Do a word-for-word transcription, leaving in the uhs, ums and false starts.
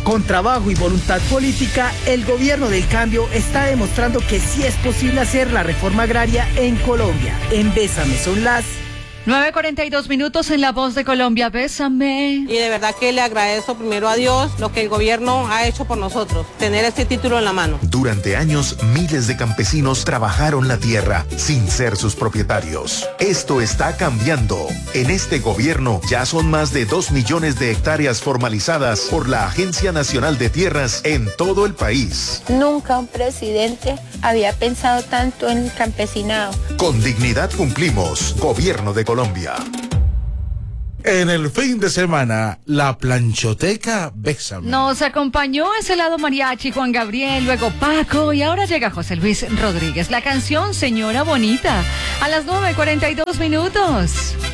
Con trabajo y voluntad política, el gobierno del cambio está demostrando que sí es posible hacer la reforma agraria en Colombia. En Bésame son las nueve cuarenta y dos minutos en La Voz de Colombia. Bésame. Y de verdad que le agradezco primero a Dios lo que el gobierno ha hecho por nosotros, tener este título en la mano. Durante años, miles de campesinos trabajaron la tierra sin ser sus propietarios. Esto está cambiando. En este gobierno ya son más de dos millones de hectáreas formalizadas por la Agencia Nacional de Tierras en todo el país. Nunca un presidente había pensado tanto en el campesinado. Con dignidad cumplimos. Gobierno de Colombia. En el fin de semana, la planchoteca Bésame. Nos acompañó ese lado mariachi Juan Gabriel, luego Paco y ahora llega José Luis Rodríguez. La canción Señora Bonita a las nueve cuarenta y dos minutos.